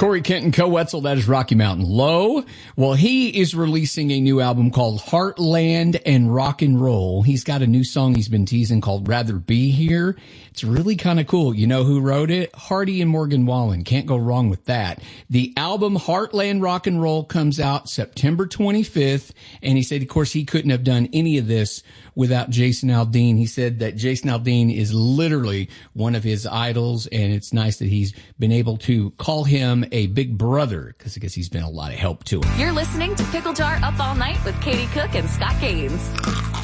Corey Kent and Co. Wetzel, that is Rocky Mountain Low. Well, he is releasing a new album called Heartland and Rock and Roll. He's got a new song he's been teasing called Rather Be Here. It's really kind of cool. You know who wrote it? Hardy and Morgan Wallen. Can't go wrong with that. The album Heartland Rock and Roll comes out September 25th. And he said, of course, he couldn't have done any of this without Jason Aldean. He said that Jason Aldean is literally one of his idols, and it's nice that he's been able to call him a big brother, because I guess he's been a lot of help to him. You're listening to Pickle Jar Up All Night with Katie Cook and Scott Gaines.